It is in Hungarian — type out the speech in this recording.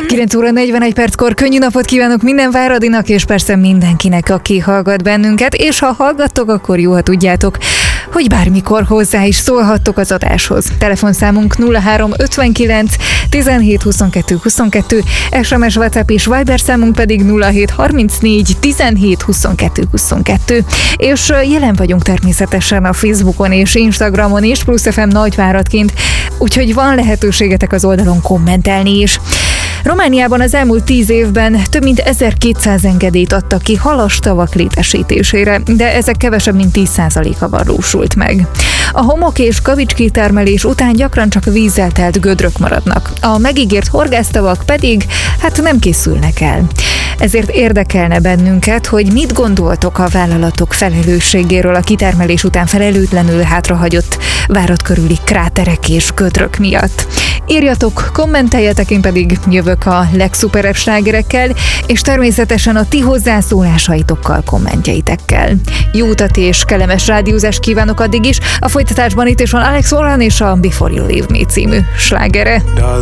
9 óra 41 perckor könnyű napot kívánok minden Váradinak, és persze mindenkinek, aki hallgat bennünket, és ha hallgattok, akkor jó, ha tudjátok, hogy bármikor hozzá is szólhattok az adáshoz. Telefonszámunk 0359 17 22 22, SMS, WhatsApp és Viber számunk pedig 0734 17 22 22, és jelen vagyunk természetesen a Facebookon és Instagramon is, Plusz FM Nagyváradként, úgyhogy van lehetőségetek az oldalon kommentelni is. Romániában az elmúlt 10 évben több mint 1200 engedélyt adtak ki halastavak létesítésére, de ezek kevesebb mint 10%-a valósult meg. A homok és kavicskitermelés után gyakran csak vízzel telt gödrök maradnak, a megígért horgásztavak pedig nem készülnek el. Ezért érdekelne bennünket, hogy mit gondoltok a vállalatok felelősségéről a kitermelés után felelőtlenül hátrahagyott Várad körüli kráterek és gödrök miatt. Írjatok, kommenteljetek, én pedig jövök a legszuperebb slágerekkel, és természetesen a ti hozzászólásaitokkal, kommentjeitekkel. Jó utat és kellemes rádiózást kívánok addig is, a folytatásban itt is van Alex Warren és a Before You Leave Me című slágere.